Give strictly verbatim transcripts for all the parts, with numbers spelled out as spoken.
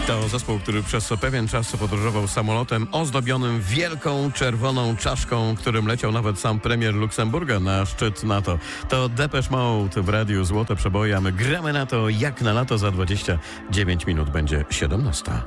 To zespół, który przez pewien czas podróżował samolotem ozdobionym wielką czerwoną czaszką, którym leciał nawet sam premier Luksemburga na szczyt NATO. To Depeche Mode w radiu Złote Przeboje, a my gramy na to jak na lato. Za dwadzieścia dziewięć minut będzie siedemnasta.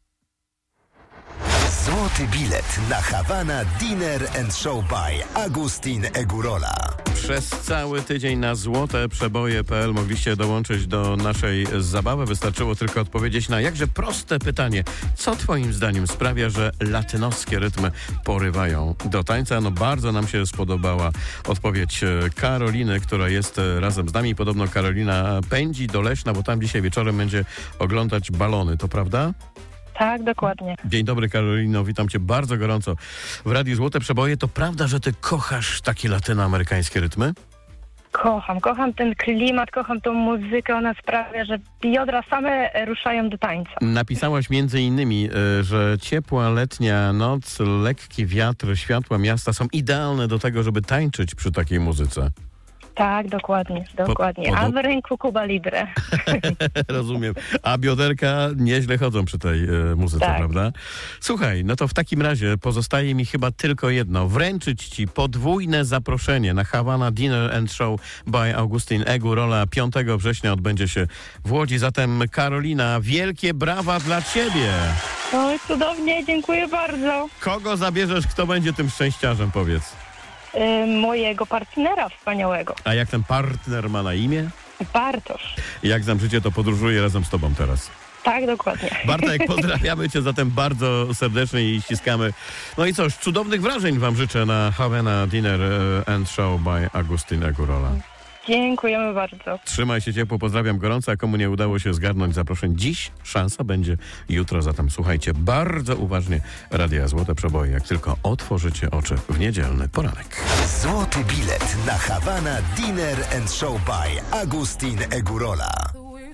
Złoty bilet na Havana Dinner and Show by Agustin Egurola. Przez cały tydzień na złote przeboje kropka p l mogliście dołączyć do naszej zabawy. Wystarczyło tylko odpowiedzieć na jakże proste pytanie. Co twoim zdaniem sprawia, że latynoskie rytmy porywają do tańca? No bardzo nam się spodobała odpowiedź Karoliny, która jest razem z nami. Podobno Karolina pędzi do Leszna, bo tam dzisiaj wieczorem będzie oglądać balony. To prawda? Tak, dokładnie. Dzień dobry, Karolino, witam cię bardzo gorąco w Radiu Złote Przeboje. To prawda, że ty kochasz takie latynoamerykańskie rytmy? Kocham, kocham ten klimat, kocham tą muzykę. Ona sprawia, że biodra same ruszają do tańca. Napisałaś między innymi, że ciepła letnia noc, lekki wiatr, światła miasta są idealne do tego, żeby tańczyć przy takiej muzyce. Tak, dokładnie, dokładnie. Po, A w ręku Cuba Libre. Rozumiem. A bioderka nieźle chodzą przy tej e, muzyce, tak. Prawda? Słuchaj, no to w takim razie pozostaje mi chyba tylko jedno. Wręczyć ci podwójne zaproszenie na Havana Dinner and Show by Agustin Egurola. piątego września odbędzie się w Łodzi. Zatem Karolina, wielkie brawa dla ciebie. Oj, cudownie, dziękuję bardzo. Kogo zabierzesz, kto będzie tym szczęściarzem, powiedz? Yy, mojego partnera wspaniałego. A jak ten partner ma na imię? Bartosz. Jak znam życie, to podróżuję razem z tobą teraz. Tak, dokładnie. Bartek, pozdrawiamy cię zatem bardzo serdecznie i ściskamy. No i cóż, cudownych wrażeń wam życzę na Havana Dinner and Show by Agustin Egurola. Dziękujemy bardzo. Trzymaj się ciepło, pozdrawiam gorąco, a komu nie udało się zgarnąć zaproszeń dziś, szansa będzie jutro, zatem słuchajcie bardzo uważnie Radia Złote Przeboje, jak tylko otworzycie oczy w niedzielny poranek. Złoty bilet na Havana Dinner and Show by Agustin Egurola.